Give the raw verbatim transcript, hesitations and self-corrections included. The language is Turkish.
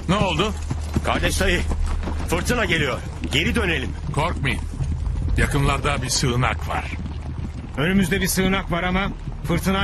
Ne oldu? Kardeş dayı, fırtına geliyor. Geri dönelim. Korkmayın. Yakınlarda bir sığınak var. Önümüzde bir sığınak var ama fırtına